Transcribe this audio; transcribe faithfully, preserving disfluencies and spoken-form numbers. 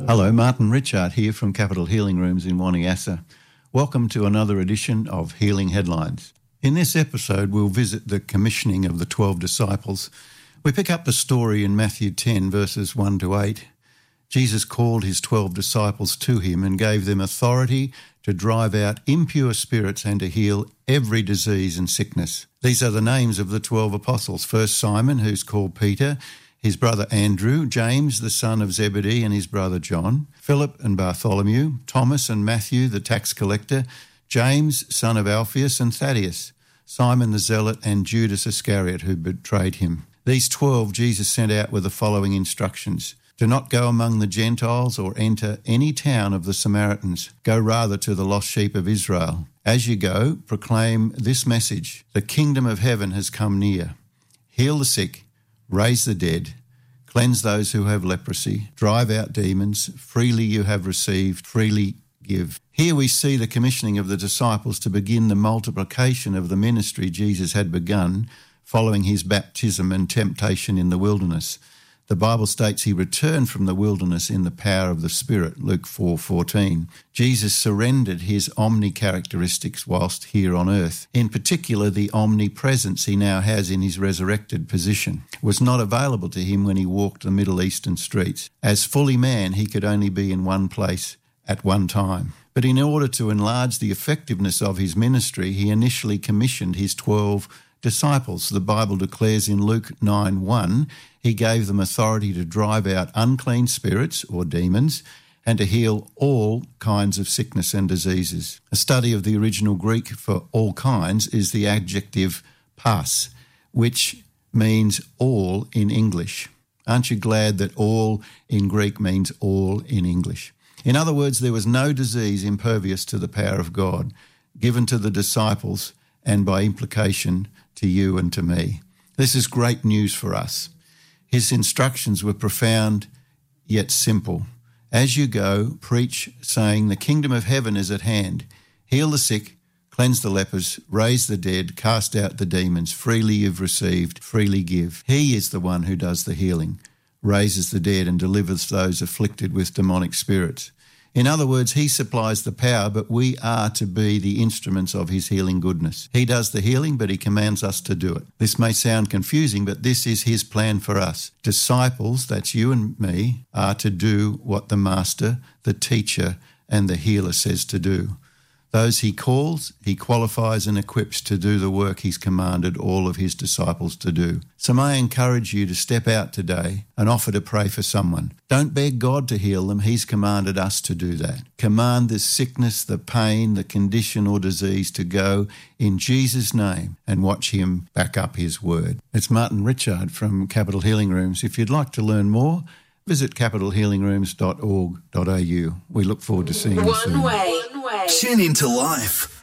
Hello, Martin Richard here from Capital Healing Rooms in Waniassa. Welcome to another edition of Healing Headlines. In this episode, we'll visit the commissioning of the twelve disciples. We pick up the story in Matthew ten, verses one to eight. Jesus called his twelve disciples to him and gave them authority to drive out impure spirits and to heal every disease and sickness. These are the names of the twelve apostles. First, Simon, who's called Peter, his brother Andrew, James, the son of Zebedee, and his brother John, Philip and Bartholomew, Thomas and Matthew, the tax collector, James, son of Alphaeus, and Thaddeus, Simon the zealot, and Judas Iscariot, who betrayed him. These twelve Jesus sent out with the following instructions. Do not go among the Gentiles or enter any town of the Samaritans. Go rather to the lost sheep of Israel. As you go, proclaim this message. The kingdom of heaven has come near. Heal the sick, raise the dead, cleanse those who have leprosy, drive out demons. Freely you have received, freely give. Here we see the commissioning of the disciples to begin the multiplication of the ministry Jesus had begun following his baptism and temptation in the wilderness. The Bible states he returned from the wilderness in the power of the Spirit, Luke four fourteen. Jesus surrendered his omni-characteristics whilst here on earth. In particular, the omnipresence he now has in his resurrected position was not available to him when he walked the Middle Eastern streets. As fully man, he could only be in one place at one time. But in order to enlarge the effectiveness of his ministry, he initially commissioned his twelve disciples. The Bible declares in Luke nine one, he gave them authority to drive out unclean spirits or demons and to heal all kinds of sickness and diseases. A study of the original Greek for all kinds is the adjective pas, which means all in English. Aren't you glad that all in Greek means all in English? In other words, there was no disease impervious to the power of God given to the disciples and by implication to you and to me. This is great news for us. His instructions were profound yet simple. As you go, preach, saying, the kingdom of heaven is at hand. Heal the sick, cleanse the lepers, raise the dead, cast out the demons. Freely you've received, freely give. He is the one who does the healing, raises the dead and delivers those afflicted with demonic spirits. In other words, he supplies the power, but we are to be the instruments of his healing goodness. He does the healing, but he commands us to do it. This may sound confusing, but this is his plan for us. Disciples, that's you and me, are to do what the master, the teacher, and the healer says to do. Those he calls, he qualifies and equips to do the work he's commanded all of his disciples to do. So may I encourage you to step out today and offer to pray for someone. Don't beg God to heal them. He's commanded us to do that. Command this sickness, the pain, the condition or disease to go in Jesus' name and watch him back up his word. It's Martin Richard from Capital Healing Rooms. If you'd like to learn more, visit capital healing rooms dot org dot a u. We look forward to seeing you soon. One way. Tune into life.